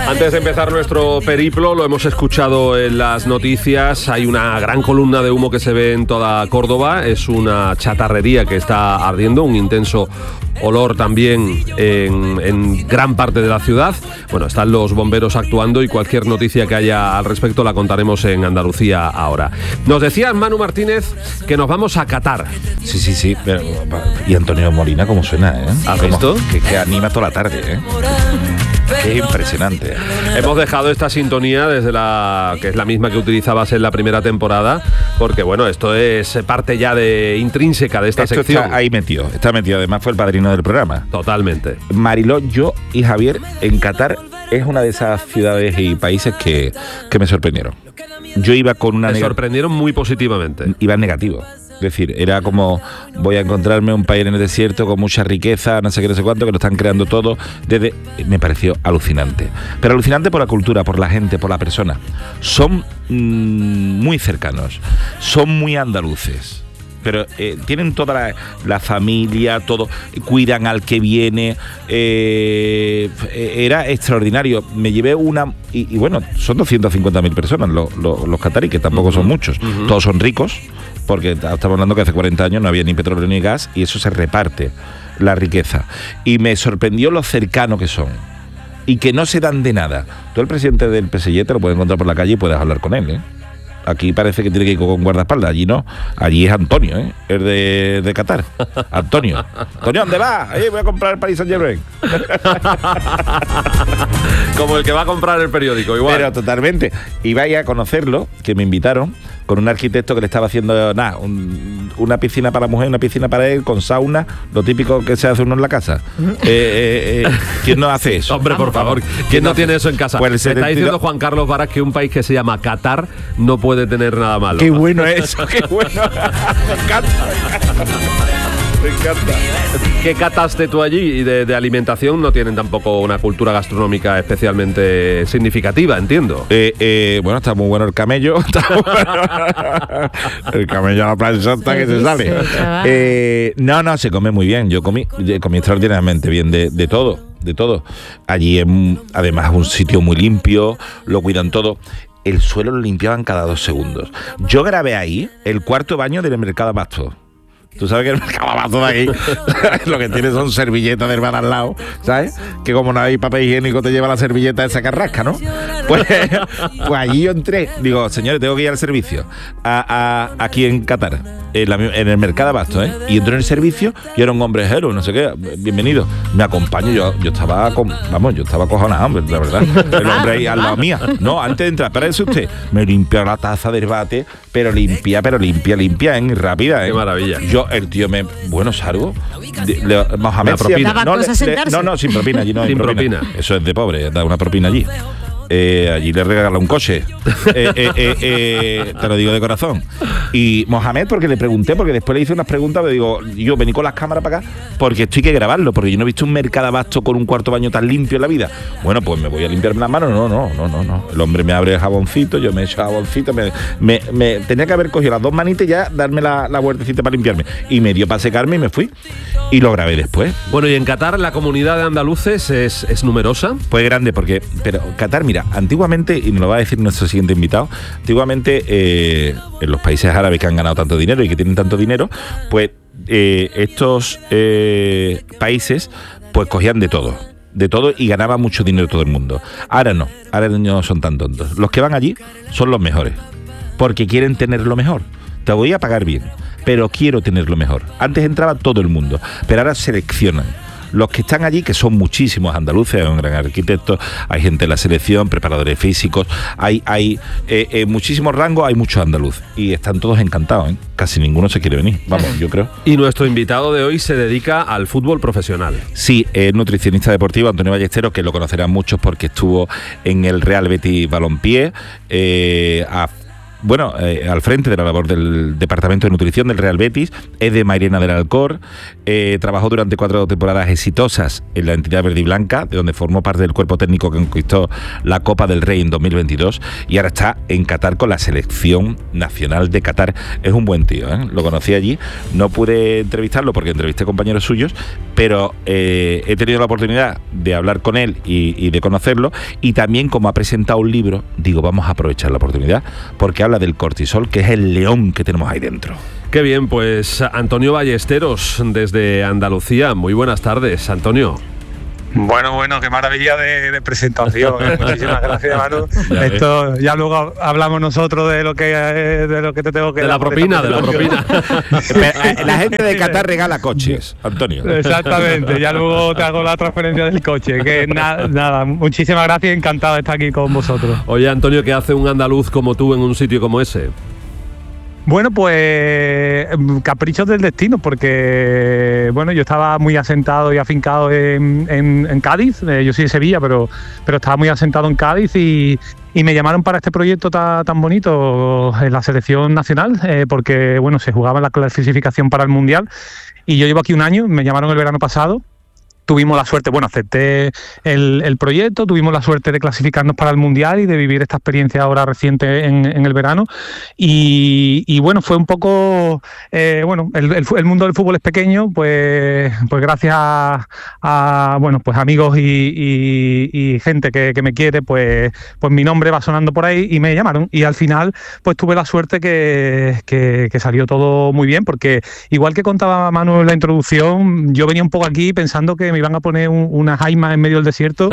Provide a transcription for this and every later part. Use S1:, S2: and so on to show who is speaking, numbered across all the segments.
S1: Antes de empezar nuestro periplo, lo hemos escuchado en las noticias, hay una gran columna de humo que se ve en toda Córdoba, es una chatarrería que está ardiendo, un intenso olor también en gran parte de la ciudad. Bueno, están los bomberos actuando y cualquier noticia que haya al respecto la contaremos en Andalucía ahora. Nos decía Manu Martínez que nos vamos a Qatar.
S2: Sí, pero, y Antonio Molina, ¿cómo suena, eh?
S1: ¿Has visto?
S2: Que anima toda la tarde, ¿eh? Es impresionante.
S1: Hemos dejado esta sintonía desde que es la misma que utilizabas en la primera temporada, porque bueno, esto es parte ya intrínseca de esta sección.
S2: Está ahí metido, además fue el padrino del programa.
S1: Totalmente.
S2: Mariló, yo y Javier en Qatar es una de esas ciudades y países que me sorprendieron. Yo iba con una...
S1: Me sorprendieron muy positivamente.
S2: Iba negativo. Es decir, era como voy a encontrarme un país en el desierto con mucha riqueza, no sé qué, no sé cuánto, que lo están creando todo. Me pareció alucinante. Pero alucinante por la cultura, por la gente, por la persona. Son muy cercanos, son muy andaluces. Pero tienen toda la familia, todo, cuidan al que viene. Era extraordinario. Me llevé una... Y bueno, son 250.000 personas los cataríes, que tampoco son muchos. Todos son ricos, porque estamos hablando que hace 40 años no había ni petróleo ni gas, y eso se reparte, la riqueza. Y me sorprendió lo cercano que son. Y que no se dan de nada. Tú, el presidente del PSG, te lo puedes encontrar por la calle y puedes hablar con él, ¿eh? Aquí parece que tiene que ir con guardaespaldas, allí no. Allí es Antonio, ¿eh? Es de Qatar. Antonio, ¿dónde vas? Ahí voy a comprar el Paris Saint-Germain.
S1: Como el que va a comprar el periódico, igual.
S2: Pero totalmente. Y vaya a conocerlo, que me invitaron, con un arquitecto que le estaba haciendo una piscina para la mujer, una piscina para él, con sauna, lo típico que se hace uno en la casa. ¿Quién no hace eso?
S1: Hombre, por favor, ¿quién no tiene eso en casa?
S2: Pues
S1: me está diciendo Juan Carlos Varas que un país que se llama Qatar no puede tener nada malo.
S2: Qué bueno eso, qué bueno. Me encanta. Me encanta.
S1: ¿Qué cataste tú allí? Y de alimentación no tienen tampoco una cultura gastronómica especialmente significativa, entiendo.
S2: Bueno, está muy bueno el camello. El camello a la planchota que se sale. No, se come muy bien. Yo comí extraordinariamente bien de todo. Allí además es un sitio muy limpio, lo cuidan todo. El suelo lo limpiaban cada 2 segundos. Yo grabé ahí el cuarto baño del Mercado Abasto. Tú sabes que el Mercado Abasto de ahí lo que tiene son servilletas de hermana al lado, ¿sabes? Que como no hay papel higiénico te lleva la servilleta esa carrasca, ¿no? Pues allí yo entré, digo, señores, tengo que ir al servicio aquí en Qatar, en el Mercado Abasto, ¿eh? Y entré en el servicio y era un hombre héroe, no sé qué, bienvenido. Me acompaño, yo estaba acojonado, hombre, la verdad. El hombre ahí al lado mía. No, antes de entrar, espérese usted. Me limpió la taza del bate, pero limpia, ¿eh? Rápida, ¿eh?
S1: Qué maravilla.
S2: El tío salgo. Mohamed, no, sin propina, allí no hay propina. Eso es de pobre, da una propina allí. Allí le regala un coche. Te lo digo de corazón. Y Mohamed, porque le pregunté, porque después le hice unas preguntas, le digo, yo vení con las cámaras para acá, porque esto hay que grabarlo, porque yo no he visto un Mercado Abasto con un cuarto baño tan limpio en la vida. Bueno, pues me voy a limpiarme las manos. No. El hombre me abre el jaboncito, yo me echo jaboncito, me tenía que haber cogido las 2 manitas y ya darme la vueltecita para limpiarme. Y me dio para secarme y me fui. Y lo grabé después.
S1: Bueno, y en Qatar la comunidad de andaluces es numerosa.
S2: Pues grande, pero Qatar, mira, antiguamente, y nos lo va a decir nuestro siguiente invitado, antiguamente en los países árabes que han ganado tanto dinero y que tienen tanto dinero, pues estos países pues cogían de todo y ganaban mucho dinero todo el mundo. Ahora no son tan tontos. Los que van allí son los mejores, porque quieren tener lo mejor. Te voy a pagar bien, pero quiero tener lo mejor. Antes entraba todo el mundo, pero ahora seleccionan. Los que están allí, que son muchísimos andaluces, hay un gran arquitecto, hay gente en la selección, preparadores físicos, hay muchísimos rangos, hay muchos andaluces. Y están todos encantados, ¿eh? Casi ninguno se quiere venir, vamos, yo creo.
S1: Y nuestro invitado de hoy se dedica al fútbol profesional.
S2: Sí, es nutricionista deportivo, Antonio Ballesteros, que lo conocerán muchos porque estuvo en el Real Betis Balompié, al frente de la labor del Departamento de Nutrición del Real Betis, es de Mairena del Alcor, trabajó durante 4 temporadas exitosas en la entidad verde y blanca, de donde formó parte del cuerpo técnico que conquistó la Copa del Rey en 2022, y ahora está en Qatar con la selección nacional de Qatar. Es un buen tío, lo conocí allí, no pude entrevistarlo porque entrevisté compañeros suyos, pero he tenido la oportunidad de hablar con él y de conocerlo, y también como ha presentado un libro, digo, vamos a aprovechar la oportunidad, porque habla del cortisol, que es el león que tenemos ahí dentro.
S1: Qué bien, pues Antonio Ballesteros, desde Andalucía. Muy buenas tardes, Antonio.
S3: Bueno, qué maravilla de presentación. Muchísimas gracias, Manu. Esto ya luego hablamos nosotros de lo que te tengo que
S1: dar. De la propina.
S2: La gente de Qatar regala coches, Antonio.
S3: Exactamente, ya luego te hago la transferencia del coche. Que nada, muchísimas gracias, encantado de estar aquí con vosotros.
S1: Oye, Antonio, ¿qué hace un andaluz como tú en un sitio como ese?
S3: Bueno, pues caprichos del destino, porque bueno, yo estaba muy asentado y afincado en Cádiz. Yo soy de Sevilla, pero estaba muy asentado en Cádiz y me llamaron para este proyecto tan bonito en la selección nacional, porque bueno, se jugaba la clasificación para el Mundial y yo llevo aquí un año. Me llamaron el verano pasado. Tuvimos la suerte, acepté el proyecto, tuvimos la suerte de clasificarnos para el Mundial y de vivir esta experiencia ahora reciente en el verano. Y bueno, fue un poco, el mundo del fútbol es pequeño, pues gracias a amigos y gente que me quiere, pues mi nombre va sonando por ahí y me llamaron. Y al final, pues tuve la suerte que salió todo muy bien, porque igual que contaba Manu en la introducción, yo venía un poco aquí pensando que me iban a poner una jaima en medio del desierto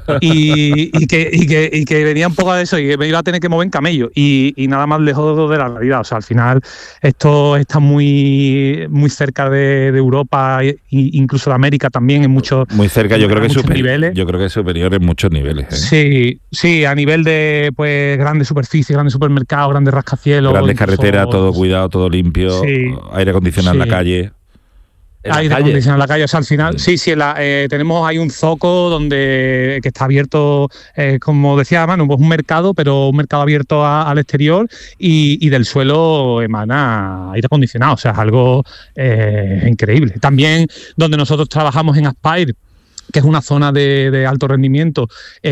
S3: y que venía un poco de eso y que me iba a tener que mover en camello y nada más lejos de la realidad. O sea, al final esto está muy cerca de Europa e incluso de América también en muchos
S2: muy cerca, yo creo que
S3: niveles.
S2: Yo creo que es superior en muchos niveles.
S3: Sí, a nivel de pues grandes superficies, grandes supermercados, grandes rascacielos,
S2: grandes carreteras, todo cuidado, todo limpio, aire acondicionado en la calle.
S3: Aire acondicionado en la calle, o sea, al final, tenemos ahí un zoco que está abierto, como decía Manu, pues un mercado, pero un mercado abierto al exterior y del suelo emana aire acondicionado, o sea, es algo increíble. También donde nosotros trabajamos en Aspire, que es una zona de alto rendimiento,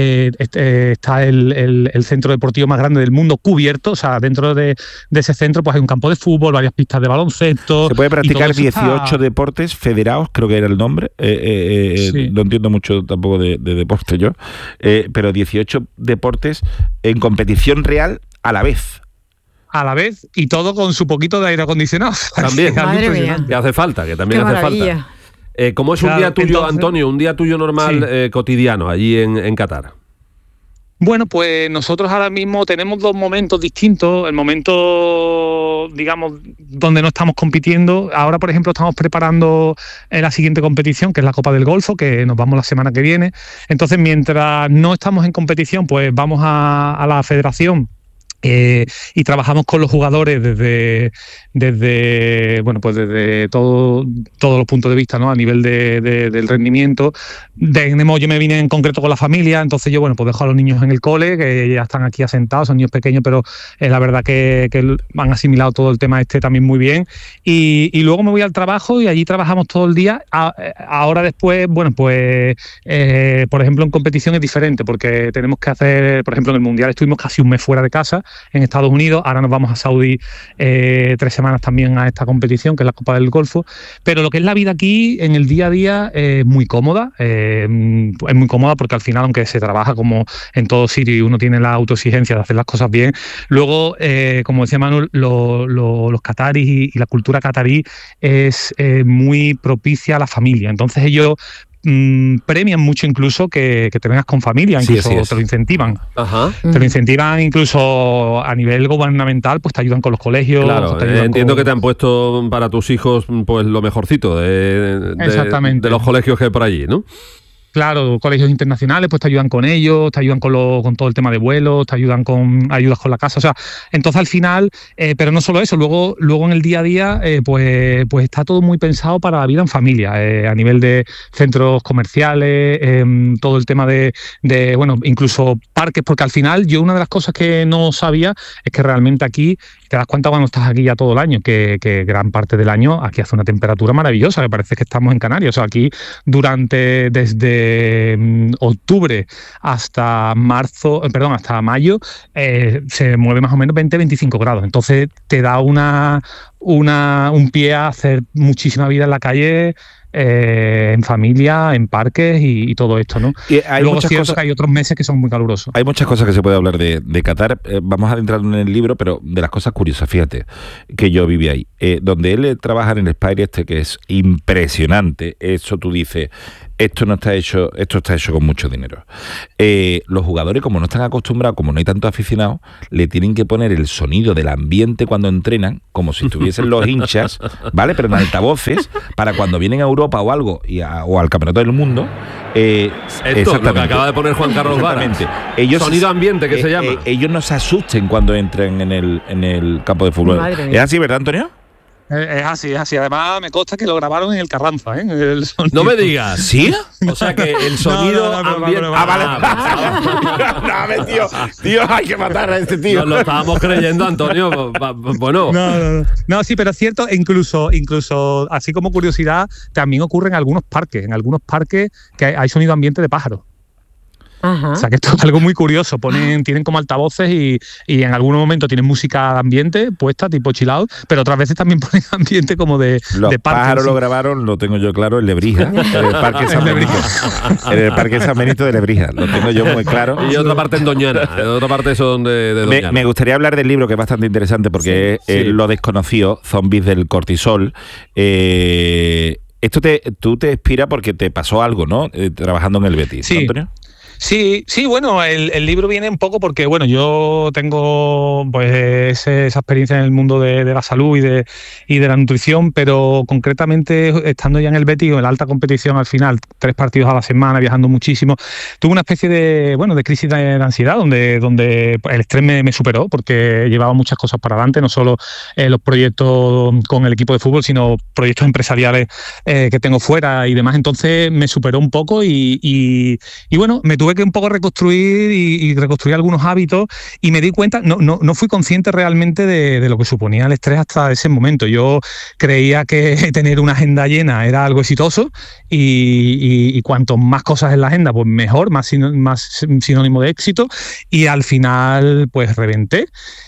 S3: está el centro deportivo más grande del mundo cubierto. O sea, dentro de ese centro pues hay un campo de fútbol, varias pistas de baloncesto.
S2: Se puede practicar 18 deportes federados, creo que era el nombre. No entiendo mucho tampoco de deporte yo, pero 18 deportes en competición real a la vez.
S3: Y todo con su poquito de aire acondicionado.
S1: También, que hace falta, que también hace falta. ¿Cómo es un día tuyo, entonces, Antonio, un día tuyo normal, cotidiano, allí en Qatar?
S3: Bueno, pues nosotros ahora mismo tenemos 2 momentos distintos. El momento, digamos, donde no estamos compitiendo. Ahora, por ejemplo, estamos preparando la siguiente competición, que es la Copa del Golfo, que nos vamos la semana que viene. Entonces, mientras no estamos en competición, pues vamos a la federación. Y trabajamos con los jugadores desde todos los puntos de vista, ¿no? A nivel del rendimiento. Yo me vine en concreto con la familia, entonces yo pues dejo a los niños en el cole, que ya están aquí asentados, son niños pequeños, pero la verdad que han asimilado todo el tema también muy bien. Y luego me voy al trabajo y allí trabajamos todo el día. Ahora después, por ejemplo, en competición es diferente, porque tenemos que hacer, por ejemplo, en el Mundial estuvimos casi un mes fuera de casa, en Estados Unidos. Ahora nos vamos a Saudí 3 semanas también a esta competición, que es la Copa del Golfo. Pero lo que es la vida aquí, en el día a día, es muy cómoda. Es muy cómoda porque al final, aunque se trabaja como en todo sitio y uno tiene la autoexigencia de hacer las cosas bien, luego, como decía Manuel, los cataríes y la cultura catarí es muy propicia a la familia. Entonces ellos premian mucho incluso que te vengas con familia, incluso te lo incentivan. Ajá. Te lo incentivan incluso a nivel gubernamental, pues te ayudan con los colegios.
S1: Claro, entiendo que te han puesto para tus hijos pues lo mejorcito de los colegios que hay por allí, ¿no?
S3: claro, colegios internacionales, pues te ayudan con ellos, te ayudan con todo el tema de vuelos, te ayudan con ayudas con la casa, o sea, entonces al final, pero no solo eso, luego en el día a día, pues está todo muy pensado para la vida en familia, a nivel de centros comerciales, todo el tema de bueno, incluso parques, porque al final yo una de las cosas que no sabía es que realmente aquí te das cuenta cuando estás aquí ya todo el año, que gran parte del año aquí hace una temperatura maravillosa, que parece que estamos en Canarias. O sea, aquí desde octubre hasta hasta mayo, se mueve más o menos 20-25 grados. Entonces te da un pie a hacer muchísima vida en la calle, en familia, en parques y todo esto, ¿no?
S2: Y hay
S3: luego es cierto
S2: cosas,
S3: que hay otros meses que son muy calurosos.
S2: Hay muchas cosas que se puede hablar de Qatar. Vamos a adentrar en el libro, pero de las cosas curiosas, fíjate, que yo viví ahí. Donde él trabaja en el Spire que es impresionante, eso tú dices, esto está hecho con mucho dinero. Los jugadores, como no están acostumbrados, como no hay tantos aficionados, le tienen que poner el sonido del ambiente cuando entrenan, como si estuviesen los hinchas, ¿vale? Pero en altavoces, para cuando vienen a Europa o algo, o al Campeonato del Mundo.
S1: Esto lo que acaba de poner Juan Carlos Vara. Sonido ambiente, que se llama.
S2: Ellos no se asusten cuando entren en el campo de fútbol. ¿Es así, verdad, Antonio?
S3: Es así. Además, me consta que lo grabaron en el Carranza, ¿eh?
S1: No me digas.
S2: ¿Sí?
S1: O sea que el sonido ambiente...
S2: vale. Tío, hay que matar a este tío.
S1: Nos lo estábamos creyendo, Antonio. Bueno.
S3: No, sí, pero es cierto, incluso así como curiosidad, también ocurre en algunos parques. En algunos parques que hay sonido ambiente de pájaros. Ajá. O sea que esto es algo muy curioso, tienen como altavoces y en algún momento tienen música de ambiente puesta, tipo chill out, pero otras veces también ponen ambiente como de
S2: los
S3: parque.
S2: Los pájaros lo grabaron, lo tengo yo claro, en Lebrija, en el Parque San Benito. En el Parque San Benito de Lebrija, lo tengo yo muy claro.
S1: Y otra parte en Doñana, otra parte son de Doñana.
S2: Me gustaría hablar del libro, que es bastante interesante, porque es Lo desconocido, zombies del cortisol. Tú te inspira porque te pasó algo, ¿no? Trabajando en el Betis,
S3: sí.
S2: ¿no, Antonio?
S3: Sí, bueno, el libro viene un poco porque, bueno, yo tengo pues esa experiencia en el mundo de la salud y de la nutrición, pero concretamente estando ya en el Betis, en la alta competición al final, 3 partidos a la semana, viajando muchísimo, tuve una especie de crisis de ansiedad donde el estrés me superó porque llevaba muchas cosas para adelante, no solo los proyectos con el equipo de fútbol, sino proyectos empresariales que tengo fuera y demás. Entonces me superó un poco y bueno, me tuve que un poco reconstruir y reconstruir algunos hábitos y me di cuenta, no fui consciente realmente de lo que suponía el estrés hasta ese momento. Yo creía que tener una agenda llena era algo exitoso y cuanto más cosas en la agenda, pues mejor, más sinónimo de éxito, y al final pues reventé.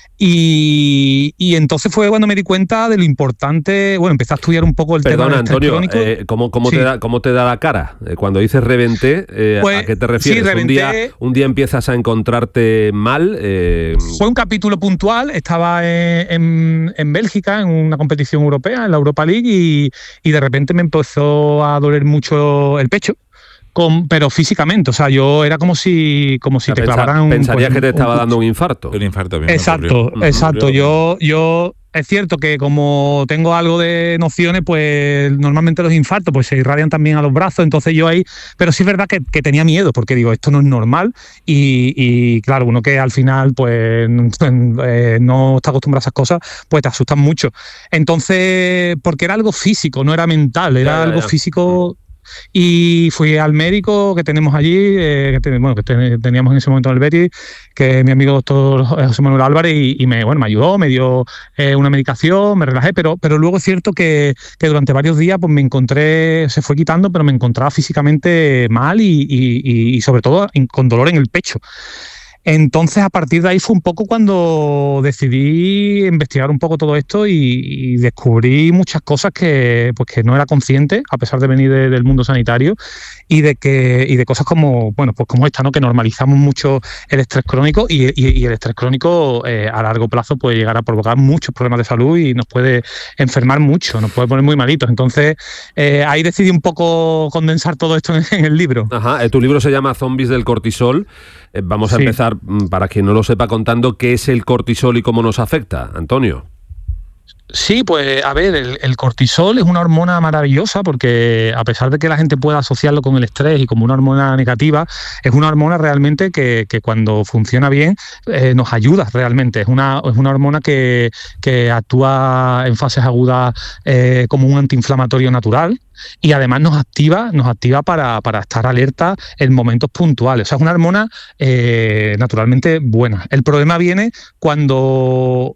S3: Y entonces fue cuando me di cuenta de lo importante. Bueno, empecé a estudiar un poco el tema del estrés crónico.
S1: ¿Cómo te da la cara? Cuando dices reventé, ¿a qué te refieres?
S3: Sí, reventé.
S1: ¿Un día empiezas a encontrarte mal?
S3: Fue un capítulo puntual. Estaba en Bélgica, en una competición europea, en la Europa League, y de repente me empezó a doler mucho el pecho. Pero físicamente, o sea, yo era como si te clavaran un...
S1: Pensarías que te estaba dando un infarto.
S2: Un infarto.
S3: Exacto. Yo es cierto que como tengo algo de nociones, pues normalmente los infartos pues se irradian también a los brazos, entonces yo ahí... Pero sí es verdad que tenía miedo, porque digo, esto no es normal, y claro, uno que al final pues no está acostumbrado a esas cosas, pues te asustan mucho. Entonces, porque era algo físico, no era mental, era algo físico... Y fui al médico que tenemos allí, que teníamos en ese momento en el Betis, que es mi amigo doctor José Manuel Álvarez, y me ayudó, me dio una medicación, me relajé, pero luego es cierto que durante varios días pues me encontré, se fue quitando, pero me encontraba físicamente mal y sobre todo con dolor en el pecho. Entonces, a partir de ahí fue un poco cuando decidí investigar un poco todo esto y descubrí muchas cosas que no era consciente, a pesar de venir del mundo sanitario, y de cosas como esta, ¿no? Que normalizamos mucho el estrés crónico y el estrés crónico a largo plazo puede llegar a provocar muchos problemas de salud y nos puede enfermar mucho, nos puede poner muy malitos. Entonces, ahí decidí un poco condensar todo esto en el libro.
S1: Ajá, tu libro se llama Zombies del cortisol. Vamos a empezar, para quien no lo sepa, contando qué es el cortisol y cómo nos afecta, Antonio.
S3: Sí, pues a ver, el cortisol es una hormona maravillosa porque a pesar de que la gente pueda asociarlo con el estrés y como una hormona negativa, es una hormona realmente que cuando funciona bien nos ayuda realmente. Es una hormona que actúa en fases agudas como un antiinflamatorio natural. Y además nos activa para estar alerta en momentos puntuales. O sea, es una hormona naturalmente buena. El problema viene cuando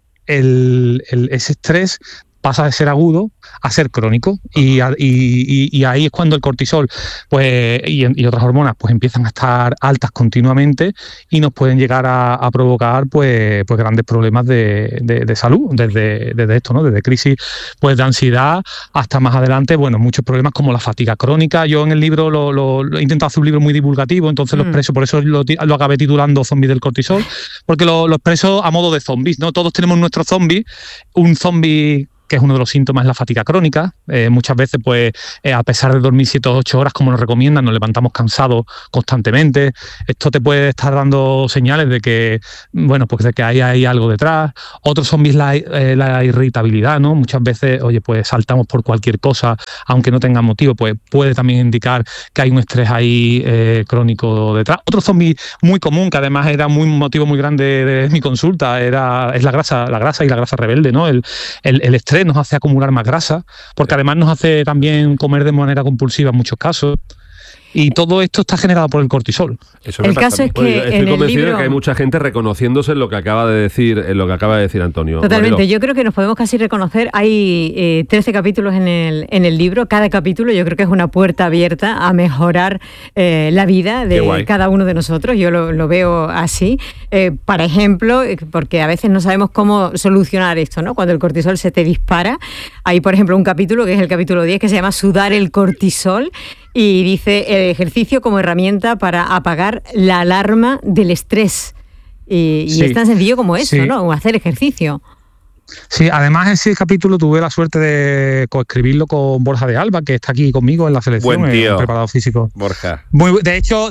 S3: ese estrés pasa de ser agudo a ser crónico y ahí es cuando el cortisol pues y otras hormonas pues empiezan a estar altas continuamente y nos pueden llegar a provocar pues grandes problemas de salud desde esto, ¿no? Desde crisis pues de ansiedad hasta más adelante, bueno, muchos problemas como la fatiga crónica. Yo en el libro lo he intentado hacer un libro muy divulgativo, entonces lo expreso, por eso lo acabé titulando Zombies del cortisol, porque lo expreso a modo de zombies, ¿no? Todos tenemos nuestro zombie, un zombie que es uno de los síntomas de la fatiga crónica. Muchas veces, pues, a pesar de dormir 7 o 8 horas, como nos recomiendan, nos levantamos cansados constantemente. Esto te puede estar dando señales de que, bueno, pues de que hay algo detrás. Otros son la irritabilidad, ¿no? Muchas veces, oye, pues saltamos por cualquier cosa, aunque no tenga motivo, pues puede también indicar que hay un estrés ahí crónico detrás. Otro zombie muy común, que además era un motivo muy grande de mi consulta, es la grasa y la grasa rebelde, ¿no? El estrés nos hace acumular más grasa, porque además nos hace también comer de manera compulsiva en muchos casos. Y todo esto está generado por el cortisol.
S4: El caso es que
S1: estoy convencido de que hay mucha gente reconociéndose en lo que acaba de decir, Antonio.
S4: Totalmente.
S1: Mariló.
S4: Yo creo que nos podemos casi reconocer. Hay 13 capítulos en el libro. Cada capítulo yo creo que es una puerta abierta a mejorar la vida de cada uno de nosotros. Yo lo veo así. Por ejemplo, porque a veces no sabemos cómo solucionar esto, ¿no? Cuando el cortisol se te dispara. Hay, por ejemplo, un capítulo que es el capítulo 10 que se llama Sudar el cortisol. Y dice el ejercicio como herramienta para apagar la alarma del estrés. Y es tan sencillo como eso, sí, ¿no? Hacer ejercicio.
S3: Sí, además ese capítulo tuve la suerte de coescribirlo con Borja de Alba, que está aquí conmigo en la selección,
S2: buen tío,
S3: preparado físico.
S2: Borja.
S3: De hecho,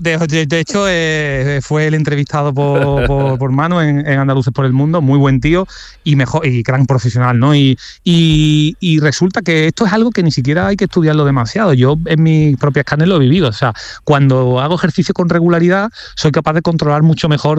S3: fue el entrevistado por Manu en Andaluces por el Mundo, muy buen tío y gran profesional, ¿no? Y resulta que esto es algo que ni siquiera hay que estudiarlo demasiado. Yo en mis propias carnes lo he vivido. O sea, cuando hago ejercicio con regularidad, soy capaz de controlar mucho mejor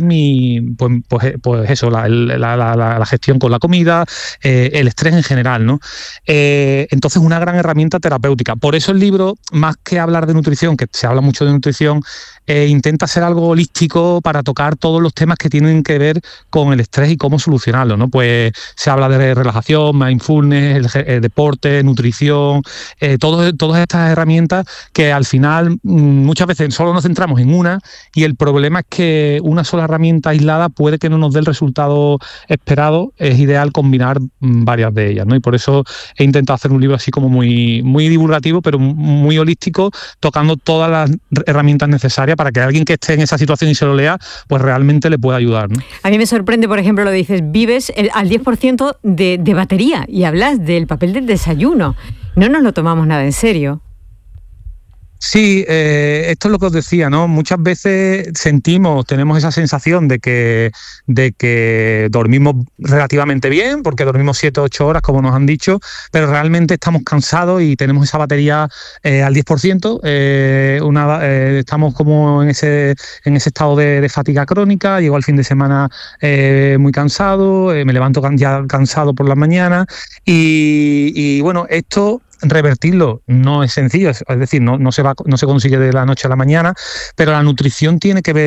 S3: la gestión con la comida, el estrés en general, ¿no? Entonces, una gran herramienta terapéutica. Por eso el libro, más que hablar de nutrición, que se habla mucho de nutrición, intenta ser algo holístico para tocar todos los temas que tienen que ver con el estrés y cómo solucionarlo, ¿no? Pues se habla de relajación, mindfulness, el deporte, nutrición, todas estas herramientas que al final muchas veces solo nos centramos en una y el problema es que una sola herramienta aislada puede que no nos dé el resultado esperado. Es ideal combinar varias de ellas, ¿no? Y por eso he intentado hacer un libro así como muy, muy divulgativo, pero muy holístico, tocando todas las herramientas necesarias para que alguien que esté en esa situación y se lo lea, pues realmente le pueda ayudar, ¿no?
S4: A mí me sorprende, por ejemplo, lo dices, vives al 10% de batería y hablas del papel del desayuno. No nos lo tomamos nada en serio.
S3: Sí, esto es lo que os decía, ¿no? Muchas veces tenemos esa sensación de que dormimos relativamente bien, porque dormimos 7 o 8 horas, como nos han dicho, pero realmente estamos cansados y tenemos esa batería al 10%. Estamos como en ese estado de fatiga crónica. Llego al fin de semana muy cansado, me levanto ya cansado por las mañanas y bueno, esto revertirlo no es sencillo, es decir, no se consigue de la noche a la mañana, pero la nutrición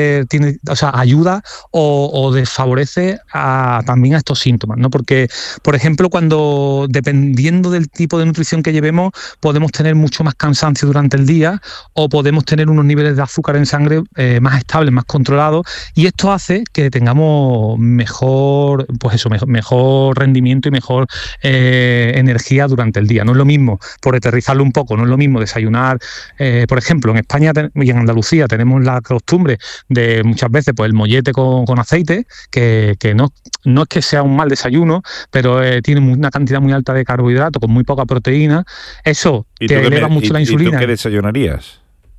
S3: ayuda o desfavorece también a estos síntomas, ¿no? Porque, por ejemplo, dependiendo del tipo de nutrición que llevemos, podemos tener mucho más cansancio durante el día o podemos tener unos niveles de azúcar en sangre más estables, más controlados, y esto hace que tengamos mejor rendimiento y mejor energía durante el día. No es lo mismo, por aterrizarlo un poco, no es lo mismo desayunar, por ejemplo, en España y en Andalucía tenemos la costumbre de muchas veces pues el mollete con aceite, que no es que sea un mal desayuno, pero tiene una cantidad muy alta de carbohidratos con muy poca proteína. Eso te eleva mucho la insulina.
S2: ¿Y tú qué desayunarías?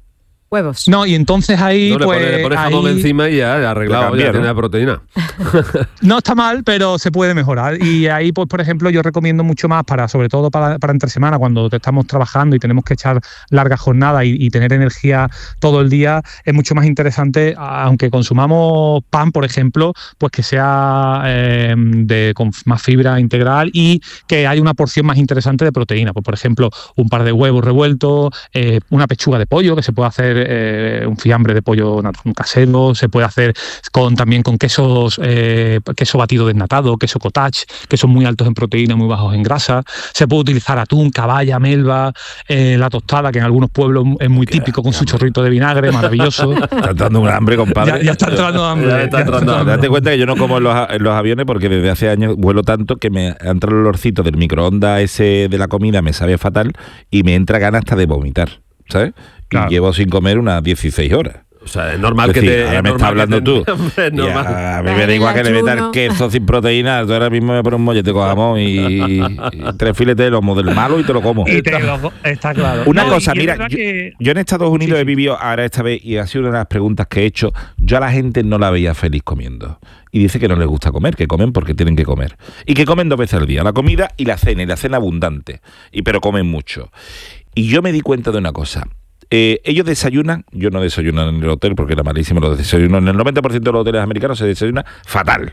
S4: Huevos.
S3: No, y entonces ahí
S1: le pones jamón encima y ya arreglado, ya tiene la proteína.
S3: No está mal, pero se puede mejorar. Y ahí, pues, por ejemplo, yo recomiendo mucho más sobre todo para entre semana, cuando estamos trabajando y tenemos que echar largas jornadas y tener energía todo el día, es mucho más interesante, aunque consumamos pan, por ejemplo, pues que sea con más fibra integral y que haya una porción más interesante de proteína. Pues, por ejemplo, un par de huevos revueltos, una pechuga de pollo, que se puede hacer un fiambre de pollo casero, se puede hacer también con quesos, queso batido desnatado, queso cottage, que son muy altos en proteína, muy bajos en grasa. Se puede utilizar atún, caballa, melva, la tostada, que en algunos pueblos es muy típico, con su chorrito de vinagre, maravilloso.
S2: Está entrando un hambre, compadre.
S3: Ya está entrando hambre.
S2: Date cuenta que yo no como en los aviones porque desde hace años vuelo tanto que me entra el olorcito del microondas ese de la comida, me sabe fatal y me entra ganas hasta de vomitar, ¿sabes? Claro. Y llevo sin comer unas 16 horas.
S1: O sea, es normal que te...
S2: Ahora me estás hablando tú. A mí me da igual que le metan queso sin proteína. Tú ahora mismo me pones un mollete con jamón y 3 filetes de lomo del malo y te lo como.
S3: Está claro.
S2: Una cosa, mira, yo en Estados Unidos he vivido ahora esta vez y ha sido una de las preguntas que he hecho. Yo a la gente no la veía feliz comiendo. Y dice que no les gusta comer, que comen porque tienen que comer. Y que comen 2 veces al día, la comida y la cena abundante. Pero comen mucho. Y yo me di cuenta de una cosa. Ellos desayunan, yo no desayuno en el hotel porque era malísimo los desayunos, en el 90% de los hoteles americanos se desayuna fatal.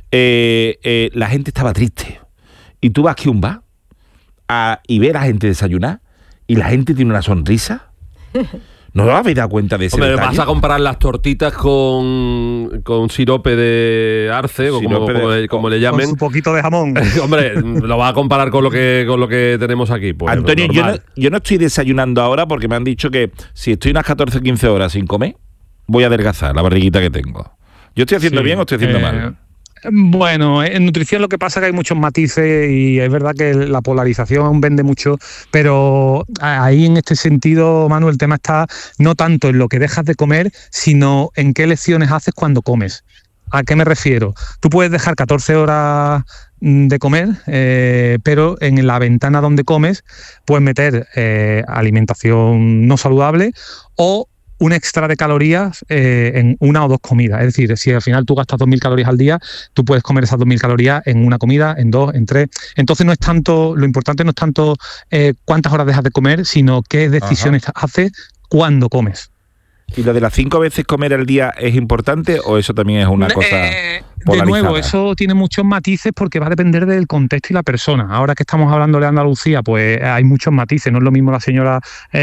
S2: La gente estaba triste. Y tú vas aquí a un bar y ves a la gente desayunar y la gente tiene una sonrisa. ¿No os habéis dado cuenta de ese detalle?
S1: Vas a comprar las tortitas con sirope de arce, como le llamen.
S3: Con su poquito de jamón.
S1: Hombre, lo vas a comparar con lo que tenemos aquí. Pues,
S2: Antonio, yo no estoy desayunando ahora porque me han dicho que si estoy unas 14 o 15 horas sin comer, voy a adelgazar la barriguita que tengo. ¿Yo estoy haciendo bien o estoy haciendo mal?
S3: Bueno, en nutrición lo que pasa es que hay muchos matices y es verdad que la polarización vende mucho, pero ahí en este sentido, Manu, el tema está no tanto en lo que dejas de comer, sino en qué elecciones haces cuando comes. ¿A qué me refiero? Tú puedes dejar 14 horas de comer, pero en la ventana donde comes puedes meter alimentación no saludable o un extra de calorías en una o 2 comidas. Es decir, si al final tú gastas 2.000 calorías al día, tú puedes comer esas 2.000 calorías en una comida, en 2, en 3. Entonces no es tanto, lo importante no es tanto cuántas horas dejas de comer, sino qué decisiones haces cuando comes.
S2: ¿Y lo de las 5 veces comer al día es importante o eso también es una cosa polarizada?
S3: De nuevo, eso tiene muchos matices porque va a depender del contexto y la persona. Ahora que estamos hablando de Andalucía, pues hay muchos matices. No es lo mismo la señora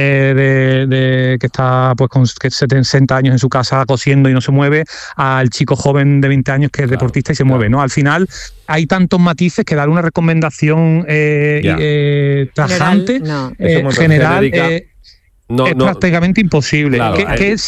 S3: que está pues con 60 años en su casa cosiendo y no se mueve, al chico joven de 20 años que es deportista y se mueve, ¿no? Al final hay tantos matices que dar una recomendación tajante, general... es prácticamente imposible.
S2: Claro,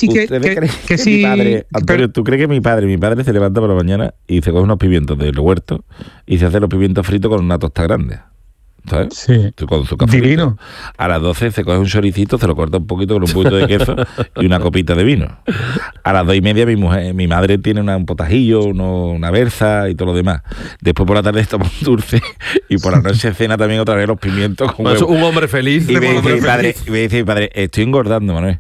S2: mi padre, Antonio, ¿tú crees que mi padre se levanta por la mañana y se coge unos pimientos del huerto y se hace los pimientos fritos con una tosta grande? ¿Sabes?
S3: Sí.
S2: Con su café. Divino. A las 12 se coge un choricito, se lo corta un poquito con un poquito de queso y una copita de vino. A las 2:30 mi madre tiene un potajillo, una berza y todo lo demás. Después por la tarde toma un dulce y por la noche cena también otra vez los pimientos con huevo.
S1: Un hombre feliz.
S2: Y me dice mi padre, estoy engordando, Manuel.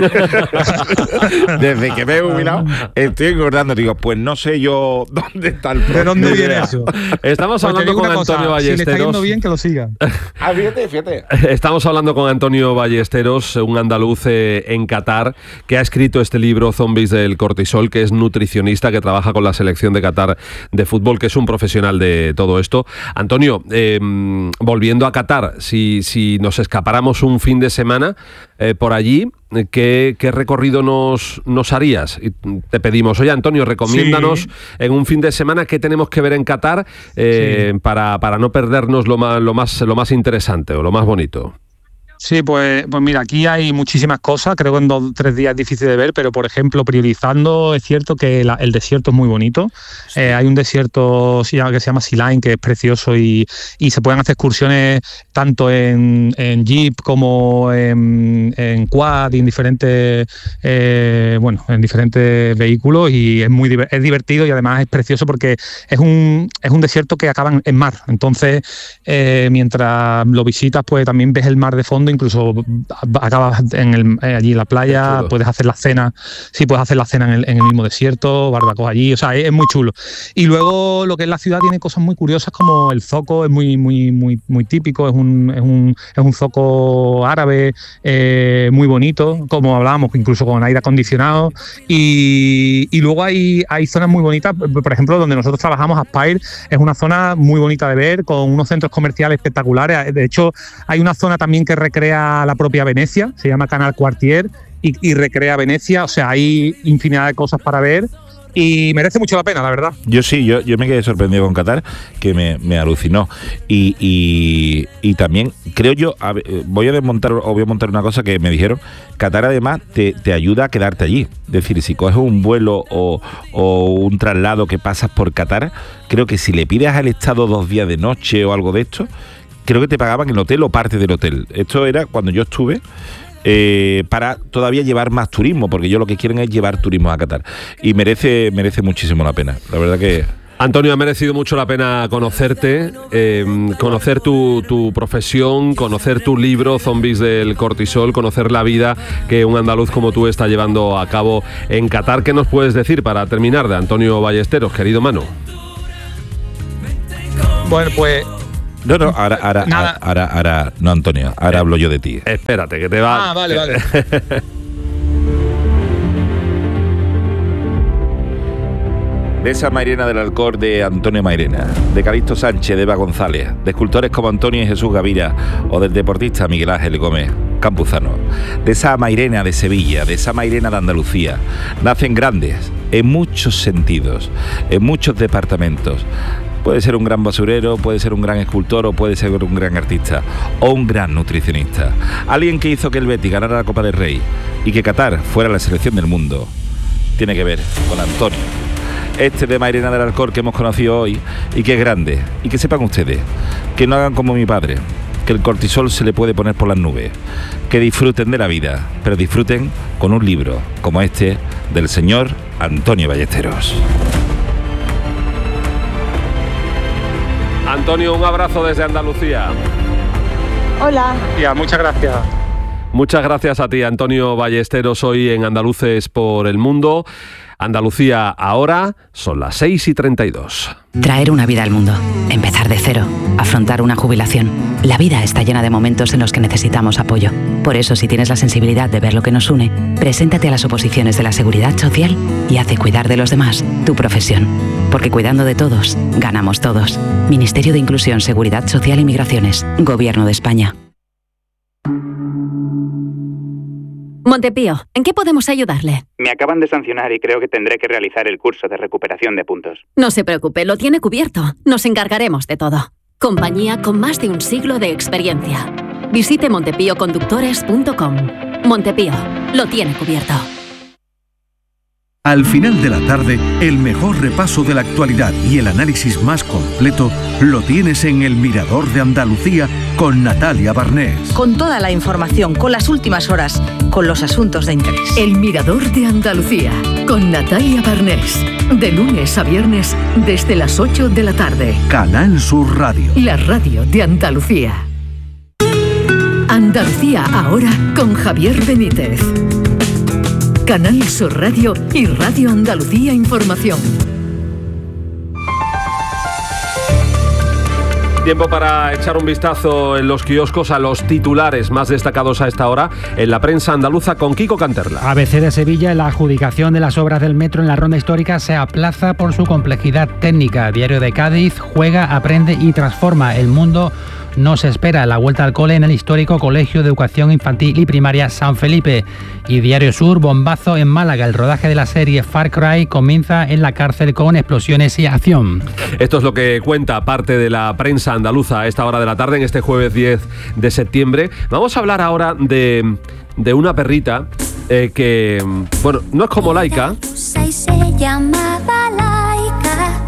S2: Desde que me he jubilado, estoy engordando. Digo, pues no sé yo dónde está el problema.
S3: ¿De dónde viene eso?
S1: Estamos hablando con Antonio Ballesteros.
S3: Si le está yendo bien, que lo siga.
S2: Fíjate.
S1: Estamos hablando con Antonio Ballesteros, un andaluz en Qatar, que ha escrito este libro Zombies del cortisol, que es nutricionista, que trabaja con la selección de Qatar de fútbol, que es un profesional de todo esto. Antonio, volviendo a Qatar, si nos escapáramos un fin de semana por allí, ¿qué recorrido nos harías? Y te pedimos, oye Antonio, recomiéndanos en un fin de semana qué tenemos que ver en Qatar para no perdernos lo más interesante o lo más bonito.
S3: Sí, pues mira, aquí hay muchísimas cosas, creo que en 2 o 3 días es difícil de ver, pero por ejemplo, priorizando, es cierto que el desierto es muy bonito. Sí. Hay un desierto que se llama Sea Line, que es precioso y se pueden hacer excursiones tanto en jeep como en quad y en diferentes vehículos, y es divertido y además es precioso porque es un desierto que acaba en mar. Entonces, mientras lo visitas, pues también ves el mar de fondo fondo, incluso acabas allí en la playa, puedes hacer la cena, en el mismo desierto, barbacoa allí, o sea, es muy chulo. Y luego lo que es la ciudad tiene cosas muy curiosas como el zoco, es muy típico, es un zoco árabe muy bonito, como hablábamos, incluso con aire acondicionado, y luego hay zonas muy bonitas, por ejemplo, donde nosotros trabajamos, Aspire, es una zona muy bonita de ver, con unos centros comerciales espectaculares. De hecho, hay una zona también que recrea la propia Venecia, se llama Canal Quartier, y recrea Venecia, o sea, hay infinidad de cosas para ver y merece mucho la pena, la verdad.
S2: Yo me quedé sorprendido con Qatar, que me alucinó. Y también creo yo, voy a montar una cosa que me dijeron. Qatar además te ayuda a quedarte allí. Es decir, si coges un vuelo o un traslado que pasas por Qatar, creo que si le pides al Estado 2 días de noche o algo de esto, creo que te pagaban el hotel o parte del hotel. Esto era cuando yo estuve, para todavía llevar más turismo, porque ellos lo que quieren es llevar turismo a Qatar. Y merece muchísimo la pena. La verdad que...
S1: Antonio, ha merecido mucho la pena conocerte, conocer tu profesión, conocer tu libro, Zombies del Cortisol, conocer la vida que un andaluz como tú está llevando a cabo en Qatar. ¿Qué nos puedes decir para terminar de Antonio Ballesteros, querido Manu?
S3: Bueno, pues...
S2: No, ahora, no, Antonio, ahora hablo yo de ti.
S1: Espérate, que te va...
S3: vale.
S2: De esa Mairena del Alcor de Antonio Mairena, de Calixto Sánchez, de Eva González, de escultores como Antonio y Jesús Gavira o del deportista Miguel Ángel Gómez Campuzano, de esa Mairena de Sevilla, de esa Mairena de Andalucía, nacen grandes en muchos sentidos, en muchos departamentos. Puede ser un gran basurero, puede ser un gran escultor o puede ser un gran artista o un gran nutricionista. Alguien que hizo que el Betis ganara la Copa del Rey y que Qatar fuera la selección del mundo tiene que ver con Antonio. Este de Mairena del Alcor que hemos conocido hoy y que es grande. Y que sepan ustedes, que no hagan como mi padre, que el cortisol se le puede poner por las nubes, que disfruten de la vida, pero disfruten con un libro como este del señor Antonio Ballesteros.
S1: Antonio, un abrazo desde Andalucía.
S5: Hola.
S3: Tía, muchas gracias.
S1: Muchas gracias a ti, Antonio Ballesteros, hoy en Andaluces por el Mundo. Andalucía ahora, son las 6:32.
S6: Traer una vida al mundo, empezar de cero, afrontar una jubilación. La vida está llena de momentos en los que necesitamos apoyo. Por eso, si tienes la sensibilidad de ver lo que nos une, preséntate a las oposiciones de la Seguridad Social y haz de cuidar de los demás tu profesión. Porque cuidando de todos, ganamos todos. Ministerio de Inclusión, Seguridad Social y Migraciones. Gobierno de España.
S7: Montepío, ¿en qué podemos ayudarle?
S8: Me acaban de sancionar y creo que tendré que realizar el curso de recuperación de puntos.
S7: No se preocupe, lo tiene cubierto. Nos encargaremos de todo. Compañía con más de un siglo de experiencia. Visite montepíoconductores.com. Montepío, lo tiene cubierto.
S9: Al final de la tarde, el mejor repaso de la actualidad y el análisis más completo lo tienes en El Mirador de Andalucía con Natalia Barnés.
S10: Con toda la información, con las últimas horas, con los asuntos de interés.
S11: El Mirador de Andalucía con Natalia Barnés. De lunes a viernes desde las 8 de la tarde.
S9: Canal Sur Radio.
S11: La radio de Andalucía. Andalucía ahora con Javier Benítez. Canal Sur Radio y Radio Andalucía Información.
S1: Tiempo para echar un vistazo en los kioscos a los titulares más destacados a esta hora en la prensa andaluza con Kiko Canterla.
S12: ABC de Sevilla, la adjudicación de las obras del metro en la ronda histórica se aplaza por su complejidad técnica. Diario de Cádiz, juega, aprende y transforma. El mundo no se espera la vuelta al cole en el histórico Colegio de Educación Infantil y Primaria San Felipe. Y Diario Sur, bombazo en Málaga. El rodaje de la serie Far Cry comienza en la cárcel con explosiones y acción.
S1: Esto es lo que cuenta parte de la prensa andaluza a esta hora de la tarde, en este jueves 10 de septiembre. Vamos a hablar ahora de una perrita que, bueno, no es como Laika.
S13: Se llamaba Laika.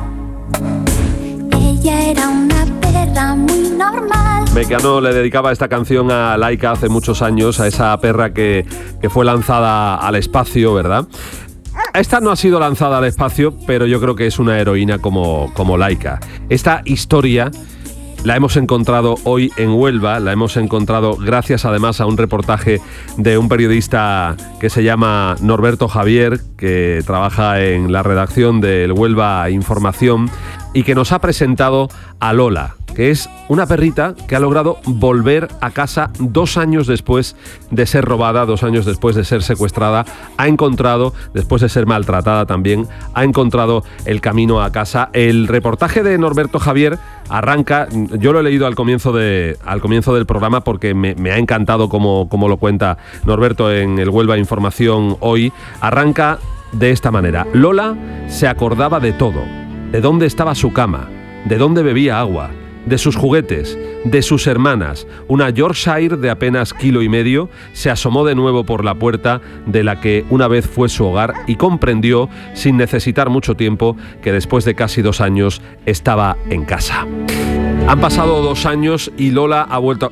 S13: Ella era una perra muy normal.
S1: Mecano le dedicaba esta canción a Laika hace muchos años, a esa perra que fue lanzada al espacio, ¿verdad? Esta no ha sido lanzada al espacio, pero yo creo que es una heroína como Laika. Esta historia La hemos encontrado hoy en Huelva, la hemos encontrado gracias además a un reportaje de un periodista que se llama Norberto Javier, que trabaja en la redacción del Huelva Información y que nos ha presentado a Lola, que es una perrita que ha logrado volver a casa 2 años después de ser robada, 2 años después de ser secuestrada. Ha encontrado, después de ser maltratada también, ha encontrado el camino a casa. El reportaje de Norberto Javier arranca, yo lo he leído al comienzo del programa porque me ha encantado cómo lo cuenta Norberto en el Huelva Información hoy. Arranca de esta manera: Lola se acordaba de todo, de dónde estaba su cama, de dónde bebía agua, de sus juguetes, de sus hermanas. Una Yorkshire de apenas 1,5 kilos se asomó de nuevo por la puerta de la que una vez fue su hogar y comprendió, sin necesitar mucho tiempo, que después de casi 2 años estaba en casa. Han pasado 2 años y Lola ha vuelto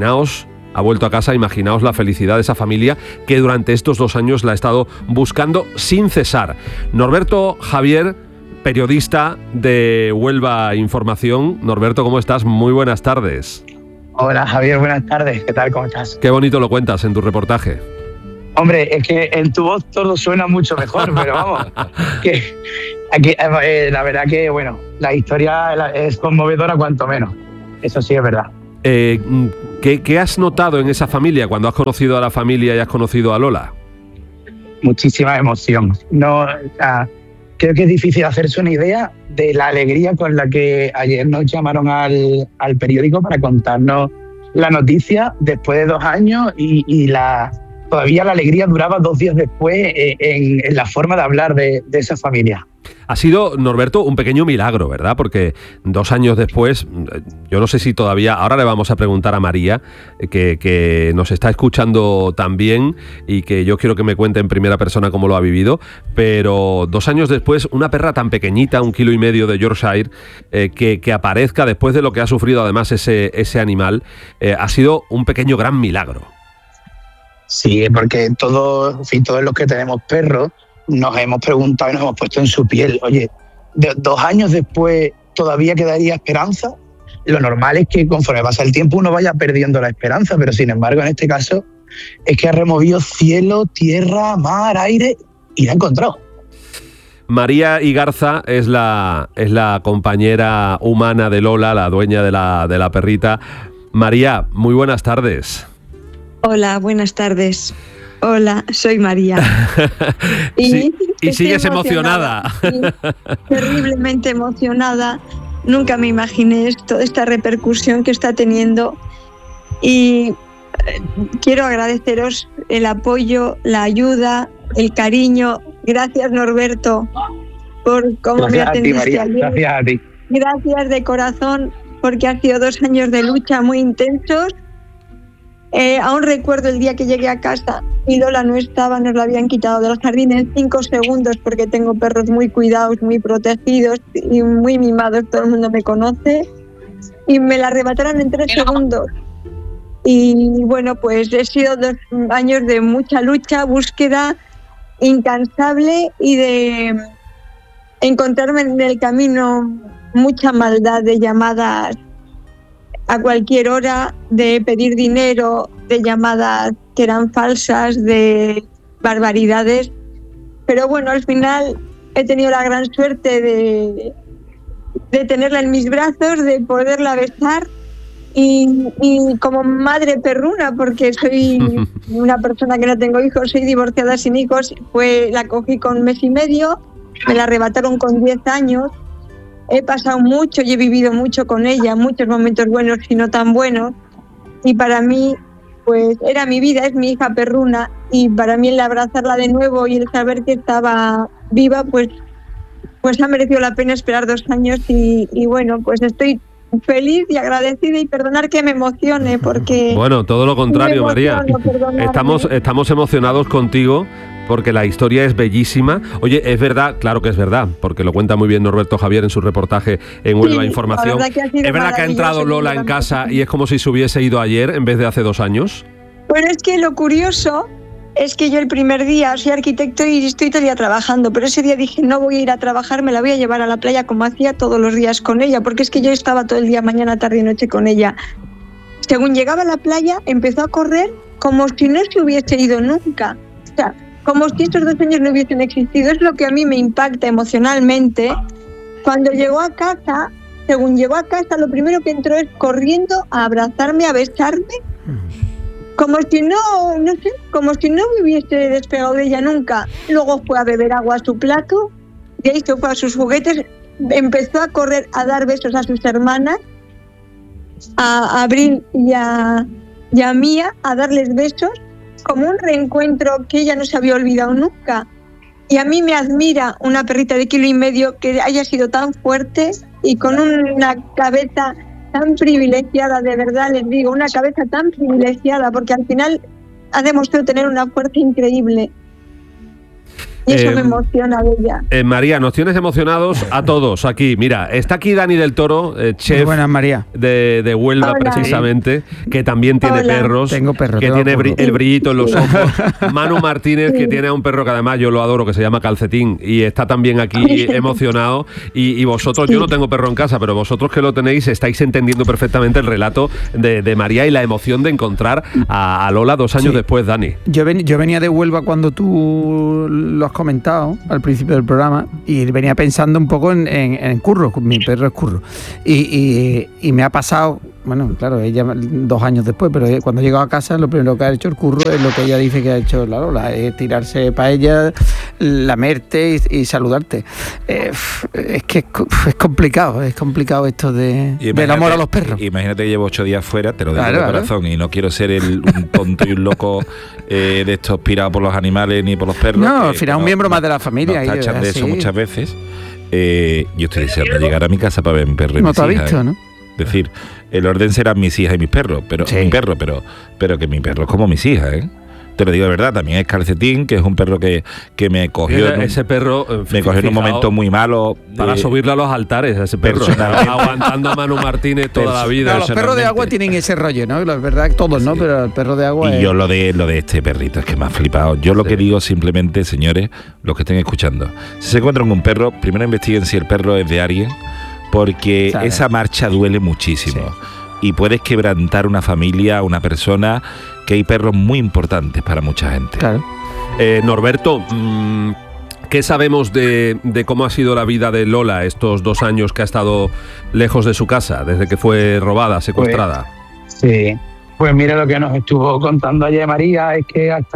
S1: a casa. Imaginaos la felicidad de esa familia que durante estos 2 años la ha estado buscando sin cesar. Norberto Javier, periodista de Huelva Información. Norberto, ¿cómo estás? Muy buenas tardes.
S14: Hola Javier, buenas tardes. ¿Qué tal? ¿Cómo estás?
S1: Qué bonito lo cuentas en tu reportaje.
S14: Hombre, es que en tu voz todo suena mucho mejor, pero vamos, que aquí, la verdad que, bueno, la historia es conmovedora cuanto menos. Eso sí es verdad.
S1: ¿Qué has notado en esa familia cuando has conocido a la familia y has conocido a Lola?
S14: Muchísima emoción. Creo que es difícil hacerse una idea de la alegría con la que ayer nos llamaron al periódico para contarnos la noticia después de 2 años y todavía la alegría duraba 2 días después en la forma de hablar de esa familia.
S1: Ha sido, Norberto, un pequeño milagro, ¿verdad? Porque 2 años después, yo no sé si todavía, ahora le vamos a preguntar a María, que nos está escuchando también y que yo quiero que me cuente en primera persona cómo lo ha vivido, pero 2 años después, una perra tan pequeñita, 1,5 kilos de Yorkshire, que aparezca después de lo que ha sufrido además ese animal, ha sido un pequeño gran milagro.
S14: Sí, porque todos los que tenemos perros nos hemos preguntado y nos hemos puesto en su piel. Oye, 2 años después todavía quedaría esperanza. Lo normal es que conforme pasa el tiempo uno vaya perdiendo la esperanza, pero sin embargo en este caso es que ha removido cielo, tierra, mar, aire y la ha encontrado.
S1: María Igarza es la compañera humana de Lola, la dueña de la perrita. María, muy buenas tardes.
S15: Hola, buenas tardes. Hola, soy María.
S1: Y sigues emocionada.
S15: Sí, terriblemente emocionada. Nunca me imaginé toda esta repercusión que está teniendo. Y quiero agradeceros el apoyo, la ayuda, el cariño. Gracias, Norberto, por cómo me atendiste ayer.
S14: Gracias a ti.
S15: Gracias de corazón, porque han sido 2 años de lucha muy intensos. Aún recuerdo el día que llegué a casa y Lola no estaba, nos la habían quitado del jardín en 5 segundos porque tengo perros muy cuidados, muy protegidos y muy mimados, todo el mundo me conoce, y me la arrebataron en 3 segundos. Y bueno, pues he sido 2 años de mucha lucha, búsqueda incansable y de encontrarme en el camino mucha maldad de llamadas a cualquier hora, de pedir dinero, de llamadas que eran falsas, de barbaridades. Pero bueno, al final he tenido la gran suerte de tenerla en mis brazos, de poderla besar y como madre perruna, porque soy una persona que no tengo hijos, soy divorciada sin hijos, la cogí con 1 mes y medio, me la arrebataron con 10 años. He pasado mucho y he vivido mucho con ella, muchos momentos buenos y no tan buenos. Y para mí, pues era mi vida, es mi hija perruna. Y para mí el abrazarla de nuevo y el saber que estaba viva, pues ha merecido la pena esperar 2 años. Y bueno, pues estoy feliz y agradecida y perdonar que me emocione porque...
S1: Bueno, todo lo contrario, María. Estamos emocionados contigo porque la historia es bellísima. Oye, es verdad, claro que es verdad, porque lo cuenta muy bien Norberto Javier en su reportaje en Huelva Información. ¿Es verdad que ha entrado Lola en casa y es como si se hubiese ido ayer en vez de hace 2 años?
S15: Bueno, es que lo curioso es que yo el primer día soy arquitecto y estoy todo el día trabajando, pero ese día dije, no voy a ir a trabajar, me la voy a llevar a la playa como hacía todos los días con ella, porque es que yo estaba todo el día, mañana, tarde y noche con ella. Según llegaba a la playa, empezó a correr como si no se hubiese ido nunca. O sea, como si estos 2 años no hubiesen existido. Es lo que a mí me impacta emocionalmente. Cuando llegó a casa, según llegó a casa, lo primero que entró es corriendo a abrazarme, a besarme, como si no sé, como si no me hubiese despegado de ella nunca. Luego fue a beber agua a su plato, de ahí se fue a sus juguetes, empezó a correr a dar besos a sus hermanas, a Abril y a Mía, a darles besos, como un reencuentro que ella no se había olvidado nunca. Y a mí me admira una perrita de 1,5 kilos que haya sido tan fuerte y con una cabeza tan privilegiada, de verdad les digo, una cabeza tan privilegiada, porque al final ha demostrado tener una fuerza increíble. Y eso me emociona de ella.
S1: María, nos tienes emocionados a todos aquí. Mira, está aquí Dani del Toro, chef
S16: María.
S1: De Huelva. Hola. Precisamente, que también tiene perros.
S16: Tengo perros.
S1: Que tiene el brillito en los ojos. Manu Martínez, que tiene a un perro que además yo lo adoro, que se llama Calcetín, y está también aquí emocionado. Y vosotros, yo no tengo perro en casa, pero vosotros que lo tenéis, estáis entendiendo perfectamente el relato de María y la emoción de encontrar a Lola 2 años después, Dani.
S16: Yo venía de Huelva cuando tú lo has comentado al principio del programa y venía pensando un poco en Curro. Mi perro es Curro y me ha pasado, bueno, claro, ella 2 años después, pero cuando he llegado a casa lo primero que ha hecho el Curro es lo que ella dice que ha hecho la Lola, es tirarse para ella, lamerte y saludarte. Es que es complicado esto del amor a los perros.
S2: Imagínate que llevo 8 días fuera, te lo digo de corazón, y no quiero ser un tonto y un loco de estos pirados por los animales ni por los perros.
S16: No, al final un miembro más de la familia.
S2: Nos tachan de eso muchas veces. Yo estoy deseando llegar a mi casa para ver mi perro y mis hijas.
S16: No te has visto, ¿no?
S2: Es decir, el orden serán mis hijas y mis perros, pero que mi perro es como mis hijas, ¿eh? Te lo digo de verdad. También es Calcetín, que es un perro que me cogió.
S1: Ese perro
S2: me cogió en un momento muy malo.
S1: Para subirlo a los altares, ese perro. Aguantando a Manu Martínez toda la vida.
S16: No, los perros de agua tienen ese rollo, ¿no? La verdad, todos, ¿no? Pero el perro de agua.
S2: Y yo lo de este perrito es que me ha flipado. Yo lo que digo simplemente, señores, los que estén escuchando, si se encuentran con un perro, primero investiguen si el perro es de alguien, porque esa marcha duele muchísimo. Y puedes quebrantar una familia, una persona, que hay perros muy importantes para mucha gente.
S16: Claro.
S1: Norberto, ¿qué sabemos de cómo ha sido la vida de Lola estos 2 años que ha estado lejos de su casa, desde que fue robada, secuestrada?
S14: Pues mira, lo que nos estuvo contando ayer María es que ha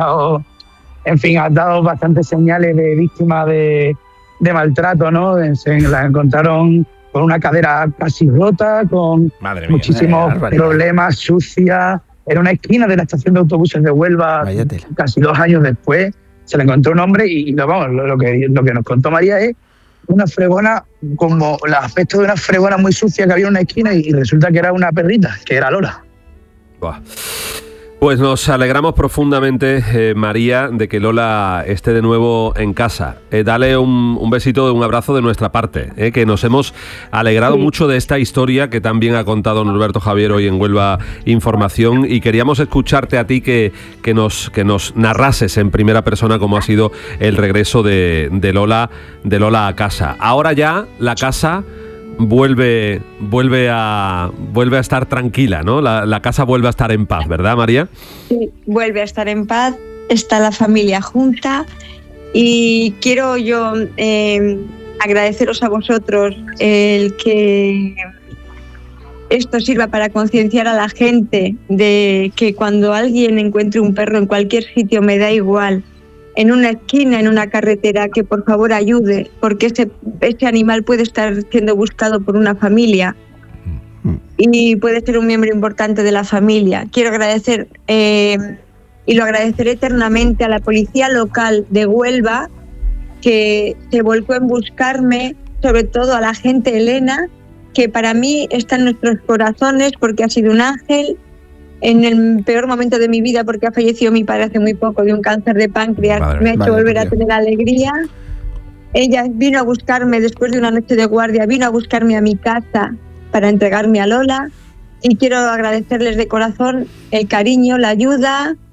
S14: dado bastantes señales de víctima de maltrato, ¿no? La encontraron con una cadera casi rota, con muchísimos problemas, sucia. Era una esquina de la estación de autobuses de Huelva. Casi 2 años después se le encontró un hombre y lo que nos contó María es una fregona, como el aspecto de una fregona muy sucia que había en una esquina, y resulta que era una perrita, que era Lola.
S1: Buah. Pues nos alegramos profundamente, María, de que Lola esté de nuevo en casa. Dale un besito, un abrazo de nuestra parte, que nos hemos alegrado mucho de esta historia que también ha contado Norberto Javier hoy en Huelva Información, y queríamos escucharte a ti que nos narrases en primera persona cómo ha sido el regreso de Lola a casa. Ahora ya la casa vuelve a estar tranquila, ¿no? La casa vuelve a estar en paz, ¿verdad, María?
S15: Sí, vuelve a estar en paz, está la familia junta, y quiero yo agradeceros a vosotros el que esto sirva para concienciar a la gente de que cuando alguien encuentre un perro en cualquier sitio, me da igual, en una esquina, en una carretera, que por favor ayude, porque ese animal puede estar siendo buscado por una familia y puede ser un miembro importante de la familia. Quiero agradecer, y lo agradeceré eternamente, a la policía local de Huelva, que se volcó en buscarme, sobre todo a la gente Elena, que para mí está en nuestros corazones porque ha sido un ángel en el peor momento de mi vida, porque ha fallecido mi padre hace muy poco de un cáncer de páncreas. Me ha hecho volver a tener alegría. Ella vino a buscarme después de una noche de guardia, vino a buscarme a mi casa para entregarme a Lola, y quiero agradecerles de corazón el cariño, la ayuda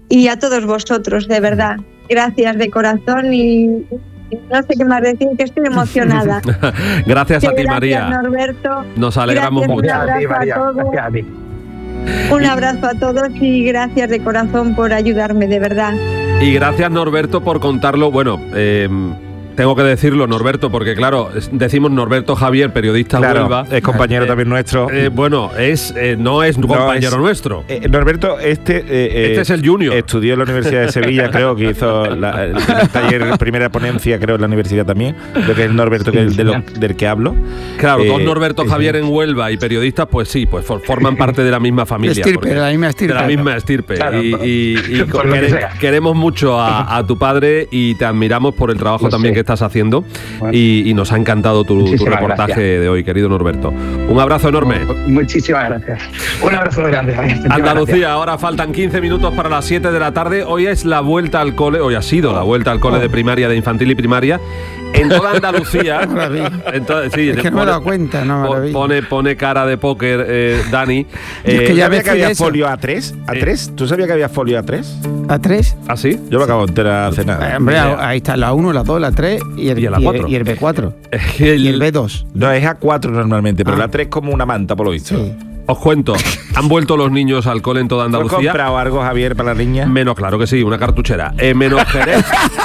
S15: y a todos vosotros, de verdad. Gracias de corazón y no sé qué más decir, que estoy emocionada.
S1: Gracias a ti, María.
S15: Gracias, Norberto.
S1: Nos alegramos mucho.
S15: Un abrazo a todos. Un abrazo a todos y gracias de corazón por ayudarme, de verdad.
S1: Y gracias, Norberto, por contarlo. Bueno, tengo que decirlo, Norberto, porque claro, decimos Norberto Javier, periodista Huelva.
S2: Es compañero también nuestro.
S1: Bueno, no es compañero nuestro.
S2: Norberto, este
S1: es el junior.
S2: Estudió en la Universidad de Sevilla, creo que hizo el taller, primera ponencia, creo, en la universidad también. Creo que es Norberto, que es del que hablo.
S1: Claro, dos Norberto Javier en Huelva y periodistas, pues sí, pues forman parte de la misma familia.
S16: De la misma estirpe.
S1: De la misma estirpe.
S14: Claro,
S1: y queremos mucho a tu padre y te admiramos por el trabajo también que estás haciendo, bueno, y nos ha encantado tu reportaje gracias. De hoy, querido Norberto. Un abrazo enorme.
S14: Muchísimas gracias. Un abrazo grande.
S1: Andalucía, gracias. Ahora faltan 15 minutos para las 7 de la tarde. Hoy es la vuelta al cole, hoy ha sido la vuelta al cole de primaria, de infantil y primaria. En toda Andalucía.
S16: Entonces, sí, es que no me he dado cuenta, no,
S1: pone cara de póker, Dani.
S2: Es que ya sabía que había folio A3. ¿Tú sabías que había folio A3?
S16: ¿A3?
S1: ¿Ah, sí?
S2: Yo me acabo de enterar hace nada.
S16: Hombre, ahí está la 1, la 2, la 3 y el 4. Y el B4. Y el B2.
S2: No, es A4 normalmente, pero la 3 es como una manta, por lo visto. Sí.
S1: Os cuento, han vuelto los niños al cole en toda Andalucía.
S2: ¿Has comprado algo, Javier, para las niñas?
S1: Menos, claro que sí, una cartuchera. Menos Jerez.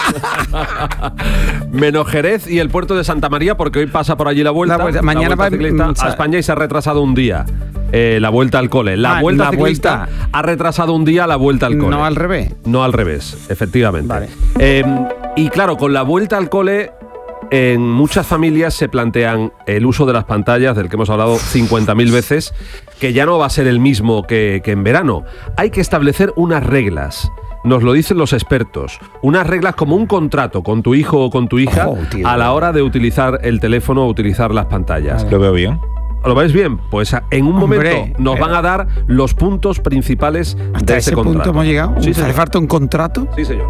S1: Menos Jerez y el puerto de Santa María, porque hoy pasa por allí la vuelta.
S16: Mañana va
S1: a España y se ha retrasado un día. La vuelta al cole. La vuelta ciclista ha retrasado un día la vuelta al cole.
S16: No al revés.
S1: No al revés, efectivamente.
S16: Vale.
S1: Y claro, con la vuelta al cole, en muchas familias se plantean el uso de las pantallas, del que hemos hablado 50.000 veces, que ya no va a ser el mismo que en verano. Hay que establecer unas reglas. Nos lo dicen los expertos. Unas reglas como un contrato con tu hijo o con tu hija a la hora de utilizar el teléfono o utilizar las pantallas.
S2: Lo veo bien.
S1: ¿Lo veis bien? Pues en un momento nos van a dar los puntos principales de ese contrato.
S16: ¿Hasta ese punto hemos llegado?
S1: Sí,
S16: ¿Hace falta un contrato?
S1: Sí, señor.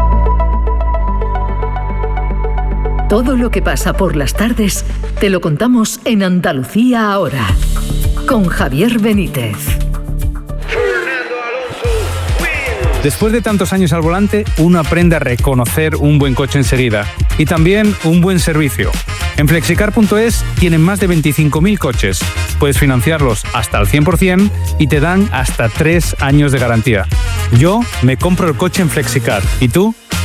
S11: Todo lo que pasa por las tardes te lo contamos en Andalucía ahora, con Javier Benítez.
S17: Después de tantos años al volante, uno aprende a reconocer un buen coche enseguida y también un buen servicio. En Flexicar.es tienen más de 25.000 coches. Puedes financiarlos hasta al 100% y te dan hasta 3 años de garantía. Yo me compro el coche en Flexicar. ¿Y tú?